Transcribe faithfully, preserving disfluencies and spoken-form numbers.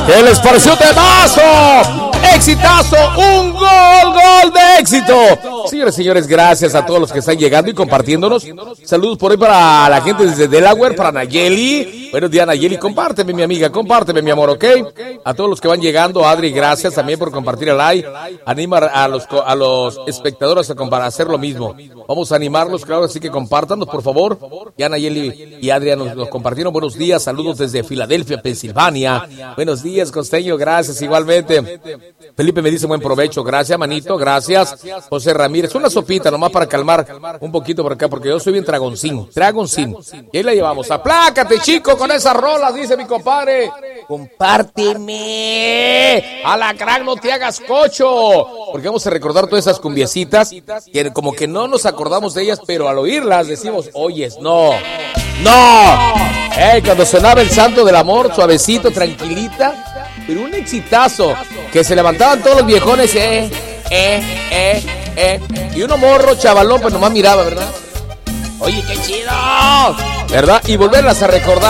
¿Qué les pareció temazo? ¡Exitazo! ¡Un gol, gol de éxito! Señores, señores, gracias a todos los que están llegando y compartiéndonos. Saludos por ahí para la gente desde Delaware, para Nayeli. Buenos días, Nayeli. Compárteme, mi amiga, compárteme, mi amor, ¿ok? A todos los que van llegando, Adri, gracias también por compartir el like. Anima a los, a los espectadores a, a hacer lo mismo. Vamos a animarlos, claro, así que compártanos, por favor. Ya Nayeli y Adrián nos, nos compartieron. Buenos días, saludos desde Filadelfia, Pensilvania. Buenos días, Costeño, gracias igualmente. Felipe me dice buen provecho, gracias, manito, gracias. José Ramírez, una sopita nomás para calmar un poquito por acá, porque yo soy bien dragoncín, dragoncín. Y ahí la llevamos. Aplácate, chico, con esas rolas, dice mi compadre. Compárteme. A la gran, no te hagas cocho. Porque vamos a recordar todas esas cumbiecitas, que como que no nos acordamos de ellas, pero al oírlas decimos, oyes, no, no. Eh, cuando sonaba el Santo del Amor, suavecito, tranquilita, pero un exitazo, que se levantaban todos los viejones, eh, eh, eh, eh, y uno morro, chavalón, pues nomás miraba, ¿verdad? Oye, qué chido, ¿verdad? Y volverlas a recordar.